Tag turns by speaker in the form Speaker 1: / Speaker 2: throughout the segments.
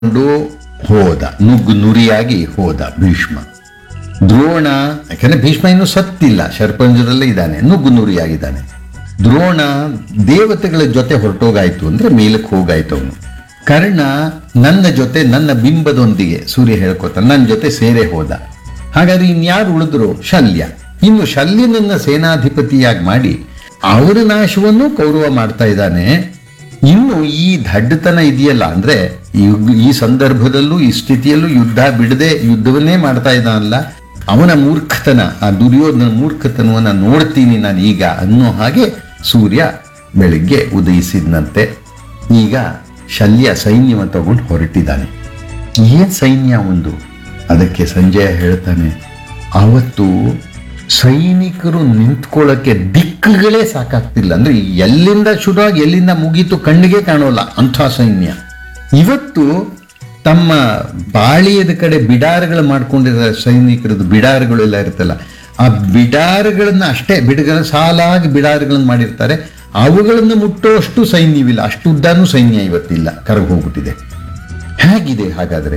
Speaker 1: ಕೊಂಡು ಹೋದ, ನುಗ್ಗು ನುರಿಯಾಗಿ ಹೋದ ಭೀಷ್ಮ. ದ್ರೋಣ, ಯಾಕಂದ್ರೆ ಭೀಷ್ಮ ಇನ್ನೂ ಸತ್ತಿಲ್ಲ, ಶರ್ಪಂಜರಲ್ಲೇ ಇದ್ದಾನೆ, ನುಗ್ಗು ನುರಿಯಾಗಿದ್ದಾನೆ. ದ್ರೋಣ ದೇವತೆಗಳ ಜೊತೆ ಹೊರಟೋಗಾಯ್ತು ಅಂದ್ರೆ ಮೇಲಕ್ಕೆ ಹೋಗಾಯ್ತು ಅವನು. ಕರ್ಣ ನನ್ನ ಜೊತೆ ನನ್ನ ಬಿಂಬದೊಂದಿಗೆ, ಸೂರ್ಯ ಹೇಳ್ಕೊತಾನೆ, ನನ್ನ ಜೊತೆ ಸೇರೆ ಹೋದ. ಹಾಗಾದ್ರೆ ಇನ್ಯಾರು ಉಳಿದ್ರು? ಶಲ್ಯ. ಇನ್ನು ಶಲ್ಯನನ್ನ ಸೇನಾಧಿಪತಿಯಾಗಿ ಮಾಡಿ ಅವರ ನಾಶವನ್ನು ಕೌರವ ಮಾಡ್ತಾ ಇದ್ದಾನೆ. ಇನ್ನು ಈ ದಡ್ಡತನ ಇದೆಯಲ್ಲ, ಅಂದ್ರೆ ಈ ಸಂದರ್ಭದಲ್ಲೂ ಈ ಸ್ಥಿತಿಯಲ್ಲೂ ಯುದ್ಧ ಬಿಡದೆ ಯುದ್ಧವನ್ನೇ ಮಾಡ್ತಾ ಇದ್ದಾನಲ್ಲ, ಅವನ ಮೂರ್ಖತನ, ಆ ದುರ್ಯೋಧನ ಮೂರ್ಖತನವನ್ನ ನೋಡ್ತೀನಿ ನಾನು ಈಗ ಅನ್ನೋ ಹಾಗೆ ಸೂರ್ಯ ಬೆಳಿಗ್ಗೆ ಉದಯಿಸಿದ್ನಂತೆ. ಈಗ ಶಲ್ಯ ಸೈನ್ಯವನ್ನು ತಗೊಂಡು ಹೊರಟಿದ್ದಾನೆ. ಏನ್ ಸೈನ್ಯ ಒಂದು? ಅದಕ್ಕೆ ಸಂಜಯ ಹೇಳ್ತಾನೆ, ಅವತ್ತು ಸೈನಿಕರು ನಿಂತ್ಕೊಳ್ಳೋಕ್ಕೆ ದಿಕ್ಕುಗಳೇ ಸಾಕಾಗ್ತಿಲ್ಲ. ಅಂದ್ರೆ ಎಲ್ಲಿಂದ ಶುರುವಾಗಿ ಎಲ್ಲಿಂದ ಮುಗೀತು ಕಣ್ಣಿಗೆ ಕಾಣೋಲ್ಲ ಅಂಥ ಸೈನ್ಯ. ಇವತ್ತು ತಮ್ಮ ಬಾಳಿಯದ ಕಡೆ ಬಿಡಾರಗಳು ಮಾಡ್ಕೊಂಡಿರೋ ಸೈನಿಕರದ್ದು ಬಿಡಾರಗಳೆಲ್ಲ ಇರುತ್ತಲ್ಲ, ಆ ಬಿಡಾರಗಳನ್ನ ಅಷ್ಟೇ ಸಾಲಾಗಿ ಬಿಡಾರಗಳನ್ನು ಮಾಡಿರ್ತಾರೆ, ಅವುಗಳನ್ನು ಮುಟ್ಟೋಷ್ಟು ಸೈನ್ಯವಿಲ್ಲ, ಅಷ್ಟು ಉದ್ದಾನೂ ಸೈನ್ಯ ಇವತ್ತಿಲ್ಲ, ಕರಗಿ ಹೋಗ್ಬಿಟ್ಟಿದೆ. ಹೇಗಿದೆ ಹಾಗಾದ್ರೆ?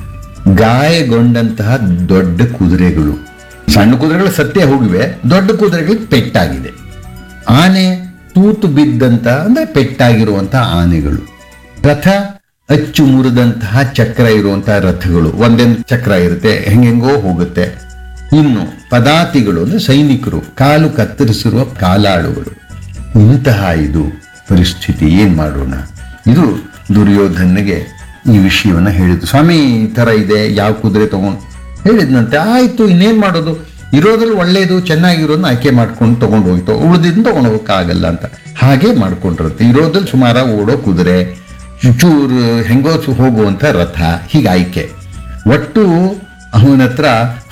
Speaker 1: ಗಾಯಗೊಂಡಂತಹ ದೊಡ್ಡ ಕುದುರೆಗಳು, ಸಣ್ಣ ಕುದುರೆಗಳು ಸತ್ಯ ಹೋಗಿವೆ, ದೊಡ್ಡ ಕುದುರೆಗಳಿಗೆ ಪೆಟ್ಟಾಗಿದೆ. ಆನೆ ತೂತು ಬಿದ್ದಂತ ಅಂದ್ರೆ ಪೆಟ್ಟಾಗಿರುವಂತಹ ಆನೆಗಳು, ರಥ ಅಚ್ಚು ಮುರಿದಂತಹ ಚಕ್ರ ಇರುವಂತಹ ರಥಗಳು, ಒಂದೊಂದು ಚಕ್ರ ಇರುತ್ತೆ, ಹೆಂಗೆಂಗೋ ಹೋಗುತ್ತೆ. ಇನ್ನು ಪದಾತಿಗಳು ಅಂದ್ರೆ ಸೈನಿಕರು, ಕಾಲು ಕತ್ತರಿಸಿರುವ ಕಾಲಾಳುಗಳು. ಇಂತಹ ಇದು ಪರಿಸ್ಥಿತಿ, ಏನ್ ಮಾಡೋಣ? ಇದು ದುರ್ಯೋಧನಿಗೆ ಈ ವಿಷಯವನ್ನ ಹೇಳಿದ್ದು. ಸ್ವಾಮಿ ಈ ತರ ಇದೆ, ಯಾವ ಕುದುರೆ ತಗೊಂಡು ಹೇಳಿದ್ನಂತೆ. ಆಯ್ತು, ಇನ್ನೇನ್ ಮಾಡೋದು? ಇರೋದ್ರಲ್ಲಿ ಒಳ್ಳೇದು ಚೆನ್ನಾಗಿರೋದನ್ನ ಆಯ್ಕೆ ಮಾಡ್ಕೊಂಡು ತಗೊಂಡು ಹೋಯ್ತು, ಉಳಿದಿದ್ದು ತಗೊಂಡು ಹೋಗಕ್ಕಾಗಲ್ಲ ಅಂತ ಹಾಗೆ ಮಾಡ್ಕೊಂಡಿರುತ್ತೆ. ಇರೋದ್ರಲ್ಲಿ ಸುಮಾರ ಓಡೋ ಕುದುರೆ, ಚೂರು ಹೆಂಗೋ ಹೋಗುವಂತ ರಥ, ಹೀಗೆ ಆಯ್ಕೆ. ಒಟ್ಟು ಅವನ ಹತ್ರ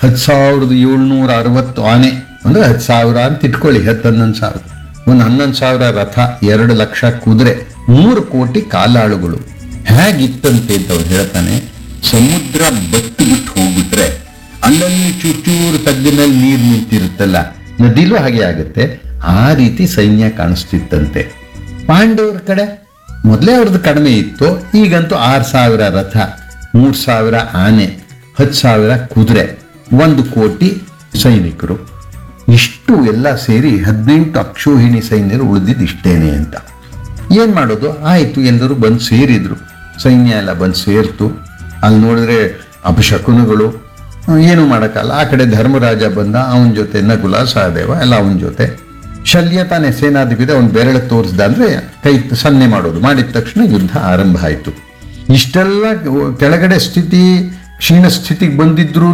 Speaker 1: 10,760 ಆನೆ, ಅಂದ್ರೆ 10,000 ಅಂತ ಇಟ್ಕೊಳ್ಳಿ, 11,000, ಒಂದು 11,000 ರಥ, 2 ಲಕ್ಷ ಕುದುರೆ, 3 ಕೋಟಿ ಕಾಲಾಳುಗಳು. ಹೇಗಿತ್ತಂತೆ ಅಂತ ಅವ್ರು ಹೇಳ್ತಾನೆ, ಸಮುದ್ರ ಬತ್ತು ಬಿಟ್ಟು ಹೋಗ್ಬಿಟ್ರೆ ಅಲ್ಲಲ್ಲಿ ಚೂರು ತಗ್ಗಿನಲ್ಲಿ ನೀರು ನಿಂತಿರುತ್ತಲ್ಲ, ನದಿಲೂ ಹಾಗೆ ಆಗುತ್ತೆ, ಆ ರೀತಿ ಸೈನ್ಯ ಕಾಣಿಸ್ತಿತ್ತಂತೆ. ಪಾಂಡವರ ಕಡೆ ಮೊದಲೇ ಅವ್ರದ್ದು ಕಡಿಮೆ ಇತ್ತು, ಈಗಂತೂ 6,000 ರಥ, 3,000 ಆನೆ, 10,000 ಕುದುರೆ, 1 ಕೋಟಿ ಸೈನಿಕರು. ಇಷ್ಟು ಎಲ್ಲ ಸೇರಿ 18 ಅಕ್ಷೋಹಿಣಿ ಸೈನ್ಯರು ಉಳಿದಿದ್ದು ಇಷ್ಟೇನೆ ಅಂತ. ಏನ್ ಮಾಡೋದು? ಆಯ್ತು, ಎಲ್ಲರೂ ಬಂದು ಸೇರಿದ್ರು, ಸೈನ್ಯ ಎಲ್ಲ ಬಂದು ಸೇರ್ತು. ಅಲ್ಲಿ ನೋಡಿದ್ರೆ ಅಪಶಕುನಗಳು, ಏನು ಮಾಡೋಕ್ಕಲ್ಲ. ಆ ಕಡೆ ಧರ್ಮರಾಜ ಬಂದ, ಅವನ ಜೊತೆ ನಕುಲ ಸಹದೇವ ಎಲ್ಲ ಅವನ ಜೊತೆ. ಶಲ್ಯ ತಾನೇ ಸೇನಾಧಿಪತಿ, ಅವನು ಬೆರಳು ತೋರಿಸ್ದ ಅಂದ್ರೆ ಕೈ ಸನ್ನೆ ಮಾಡೋದು, ಮಾಡಿದ ತಕ್ಷಣ ಯುದ್ಧ ಆರಂಭ ಆಯಿತು. ಇಷ್ಟೆಲ್ಲ ಕೆಳಗಡೆ ಸ್ಥಿತಿ, ಕ್ಷೀಣ ಸ್ಥಿತಿಗೆ ಬಂದಿದ್ರು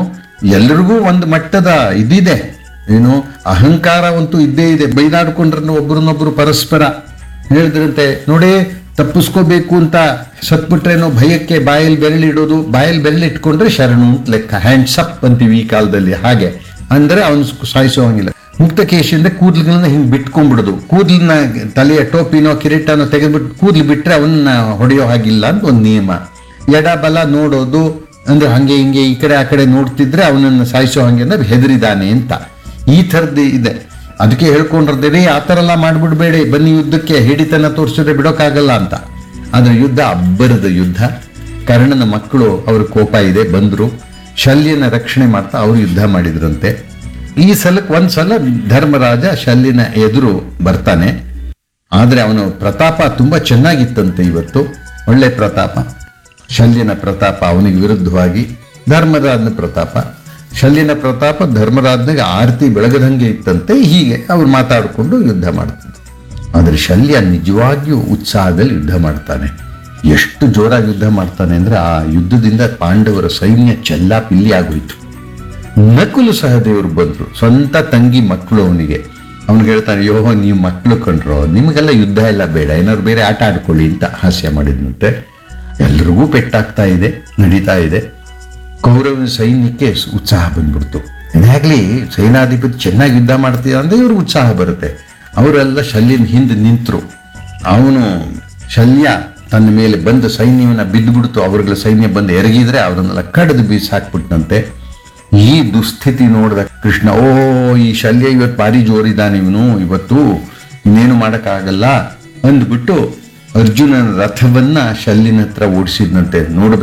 Speaker 1: ಎಲ್ರಿಗೂ ಒಂದು ಮಟ್ಟದ ಇದಿದೆ, ಏನು ಅಹಂಕಾರವಂತೂ ಇದ್ದೇ ಇದೆ. ಬೈದಾಡ್ಕೊಂಡ್ರನ್ನು ಒಬ್ಬರನ್ನೊಬ್ರು ಪರಸ್ಪರ ಹೇಳಿದ್ರಂತೆ, ನೋಡಿ ತಪ್ಪಿಸ್ಕೋಬೇಕು ಅಂತ ಸತ್ಬಿಟ್ರೇನೋ ಭಯಕ್ಕೆ ಬಾಯಲ್ಲಿ ಬೆರಳಿಡೋದು, ಬಾಯಲ್ಲಿ ಬೆರಳಿಟ್ಕೊಂಡ್ರೆ ಶರಣು ಅಂತ ಲೆಕ್ಕ, ಹ್ಯಾಂಡ್ಸ್ ಅಪ್ ಅಂತೀವಿ ಈ ಕಾಲದಲ್ಲಿ. ಹಾಗೆ ಅಂದ್ರೆ ಅವನು ಸಾಯಿಸೋ ಹಂಗಿಲ್ಲ. ಮುಕ್ತಕೇಶಿಯಿಂದ ಕೂದಲುಗಳನ್ನ ಹಿಂಗೆ ಬಿಟ್ಕೊಂಡ್ಬಿಡೋದು, ಕೂದಲನ್ನ ತಲೆಯ ಟೋಪಿನೋ ಕಿರೀಟನೋ ತೆಗೆದ್ಬಿಟ್ಟು ಕೂದಲು ಬಿಟ್ರೆ ಅವನ್ನ ಹೊಡೆಯೋ ಹಾಗಿಲ್ಲ ಅಂತ ಒಂದು ನಿಯಮ. ಎಡ ಬಲ ನೋಡೋದು ಅಂದ್ರೆ ಹಂಗೆ ಹಿಂಗೆ ಈ ಕಡೆ ಆ ಕಡೆ ನೋಡ್ತಿದ್ರೆ ಅವನನ್ನು ಸಾಯಿಸೋ ಹಂಗೆ ಅಂದ್ರೆ ಹೆದರಿದಾನೆ ಅಂತ. ಈ ಥರದ್ದು ಇದೆ. ಅದಕ್ಕೆ ಹೇಳ್ಕೊಂಡಿರ್ದೇನೆ, ಆ ಥರ ಎಲ್ಲ ಮಾಡ್ಬಿಡ್ಬೇಡಿ, ಬನ್ನಿ ಯುದ್ಧಕ್ಕೆ, ಹಿಡಿತನ ತೋರಿಸಿದ್ರೆ ಬಿಡೋಕ್ಕಾಗಲ್ಲ ಅಂತ. ಆದ್ರೆ ಯುದ್ಧ ಅಬ್ಬರದ ಯುದ್ಧ. ಕರ್ಣನ ಮಕ್ಕಳು, ಅವ್ರ ಕೋಪ ಇದೆ, ಬಂದ್ರು, ಶಲ್ಯನ ರಕ್ಷಣೆ ಮಾಡ್ತಾ ಅವರು ಯುದ್ಧ ಮಾಡಿದ್ರಂತೆ. ಈ ಸಲಕ್ಕೆ ಒಂದ್ಸಲ ಧರ್ಮರಾಜ ಶಲ್ಯನ ಎದುರು ಬರ್ತಾನೆ. ಆದ್ರೆ ಅವನ ಪ್ರತಾಪ ತುಂಬಾ ಚೆನ್ನಾಗಿತ್ತಂತೆ. ಇವತ್ತು ಒಳ್ಳೆ ಪ್ರತಾಪ, ಶಲ್ಯನ ಪ್ರತಾಪ ಅವನಿಗೆ ವಿರುದ್ಧವಾಗಿ ಧರ್ಮರಾಜನ ಪ್ರತಾಪ. ಶಲ್ಯನ ಪ್ರತಾಪ ಧರ್ಮರಾಜನಿಗೆ ಆರತಿ ಬೆಳಗದಂಗೆ ಇತ್ತಂತೆ. ಹೀಗೆ ಅವ್ರು ಮಾತಾಡಿಕೊಂಡು ಯುದ್ಧ ಮಾಡ್ತಾರೆ. ಆದ್ರೆ ಶಲ್ಯ ನಿಜವಾಗಿಯೂ ಉತ್ಸಾಹದಲ್ಲಿ ಯುದ್ಧ ಮಾಡ್ತಾನೆ. ಎಷ್ಟು ಜೋರಾಗಿ ಯುದ್ಧ ಮಾಡ್ತಾನೆ ಅಂದ್ರೆ ಆ ಯುದ್ಧದಿಂದ ಪಾಂಡವರ ಸೈನ್ಯ ಚೆಲ್ಲಾಪಿಲ್ಲಿ ಆಗೋಯ್ತು. ನಕುಲು ಸಹದೇವರು ಬಂದ್ರು, ಸ್ವಂತ ತಂಗಿ ಮಕ್ಕಳು ಅವನಿಗೆ. ಅವ್ನಿಗೆ ಹೇಳ್ತಾನೆ, ಯೋಹೋ ನೀವು ಮಕ್ಕಳು ಕಂಡ್ರೋ, ನಿಮಗೆಲ್ಲ ಯುದ್ಧ ಎಲ್ಲ ಬೇಡ, ಏನಾದ್ರು ಬೇರೆ ಆಟ ಆಡ್ಕೊಳ್ಳಿ ಅಂತ ಹಾಸ್ಯ ಮಾಡಿದ್ನಂತೆ. ಎಲ್ರಿಗೂ ಪೆಟ್ಟಾಗ್ತಾ ಇದೆ, ನಡೀತಾ ಇದೆ. ಕೌರವನ ಸೈನ್ಯಕ್ಕೆ ಉತ್ಸಾಹ ಬಂದ್ಬಿಡ್ತು. ಏನಾಗ್ಲಿ ಸೇನಾಧಿಪತಿ ಚೆನ್ನಾಗಿ ಯುದ್ಧ ಮಾಡ್ತೀಯ ಅಂದ್ರೆ ಇವ್ರಿಗೆ ಉತ್ಸಾಹ ಬರುತ್ತೆ. ಅವರೆಲ್ಲ ಶಲ್ಯನ ಹಿಂದೆ ನಿಂತರು. ಅವನು ಶಲ್ಯ ತನ್ನ ಮೇಲೆ ಬಂದ ಸೈನ್ಯವನ್ನ ಬಿದ್ದುಬಿಡ್ತು. ಅವ್ರಿಗೆಲ್ಲ ಸೈನ್ಯ ಬಂದು ಎರಗಿದ್ರೆ ಅವರನ್ನೆಲ್ಲ ಕಡಿದು ಬೀಸಿ ಹಾಕ್ಬಿಟ್ಟಂತೆ. ಈ ದುಸ್ಥಿತಿ ನೋಡಿದ ಕೃಷ್ಣ, ಓ ಈ ಶಲ್ಯ ಇವತ್ತು ಭಾರಿ ಜೋರಿದ್ದಾನೆ, ಇವನು ಇವತ್ತು ಇನ್ನೇನು ಮಾಡೋಕ್ಕಾಗಲ್ಲ ಅಂದ್ಬಿಟ್ಟು ಅರ್ಜುನನ ರಥವನ್ನ ಶಲ್ಲಿನ ಹತ್ರ ಓಡಿಸಿದ್ನಂತೆ. ನೋಡ್ಬೇಕು